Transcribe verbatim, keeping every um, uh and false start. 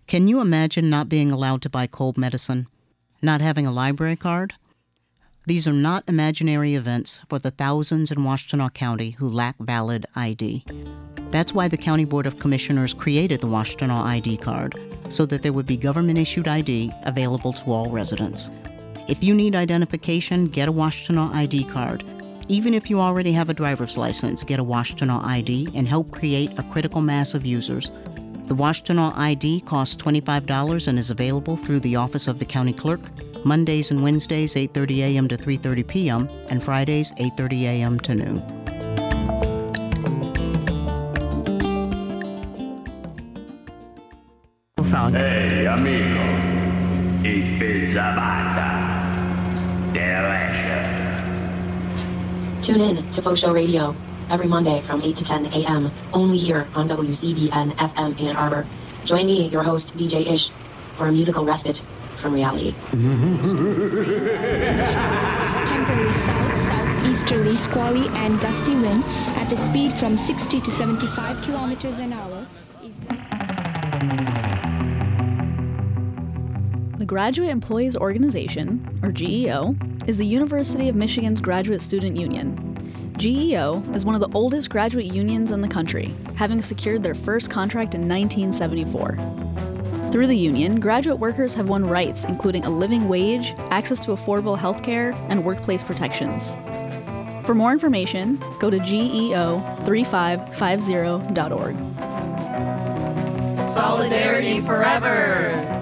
Can you imagine not being allowed to buy cold medicine? Not having a library card? These are not imaginary events for the thousands in Washtenaw County who lack valid I D. That's why the County Board of Commissioners created the Washtenaw I D card, so that there would be government-issued I D available to all residents. If you need identification, get a Washtenaw I D card. Even if you already have a driver's license, get a Washtenaw I D and help create a critical mass of users. The Washtenaw I D costs twenty-five dollars and is available through the Office of the County Clerk, Mondays and Wednesdays, eight thirty a.m. to three thirty p.m., and Fridays, eight thirty a.m. to noon. Hey, amigo. Ich bin Sabata. Delicious. Tune in to Faux Show Radio every Monday from eight to ten a.m. only here on W C B N F M Ann Arbor. Join me, your host, D J Ish, for a musical respite from reality. Temporary south, southeasterly, squally, and gusty wind at a speed from sixty to seventy-five kilometers an hour. The Graduate Employees Organization, or G E O, is the University of Michigan's graduate student union. G E O is one of the oldest graduate unions in the country, having secured their first contract in nineteen seventy-four. Through the union, graduate workers have won rights including a living wage, access to affordable health care, and workplace protections. For more information, go to G E O thirty-five fifty dot org. Solidarity forever!